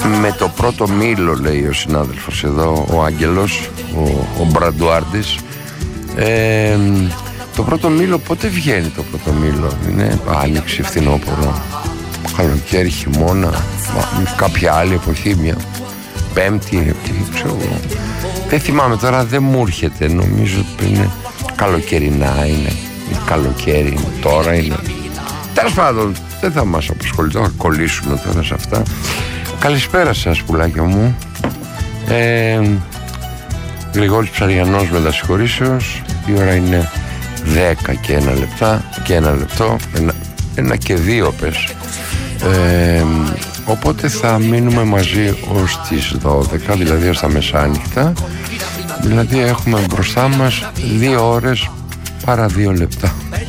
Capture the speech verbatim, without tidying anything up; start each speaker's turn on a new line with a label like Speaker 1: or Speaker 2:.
Speaker 1: με το πρώτο μήλο, λέει ο συνάδελφος εδώ, ο Άγγελος, ο, ο Μπραντουάρντης. ε, Το πρώτο μήλο πότε βγαίνει? Το πρώτο μήλο είναι άνοιξη, φθινόπωρο, καλοκαίρι, χειμώνα, κάποια άλλη εποχή, μια πέμπτη, ξέρω, δεν θυμάμαι τώρα, δεν μου έρχεται. Νομίζω ότι είναι καλοκαιρινά, είναι καλοκαίρι, είναι τώρα, είναι. Τέλος πάντων, δεν θα μας απασχοληθώ, θα κολλήσουμε τώρα σε αυτά. Καλησπέρα σας, πουλάκια μου. ε, Γρηγόρης Ψαριανός με τα συγχωρήσεως. Η ώρα είναι δέκα και ένα λεπτά και ένα λεπτό, ένα, ένα και δύο πες. ε, Οπότε θα μείνουμε μαζί ως τις δώδεκα, δηλαδή ως τα μεσάνυχτα. Δηλαδή έχουμε μπροστά μας δύο ώρες παρά δύο λεπτά.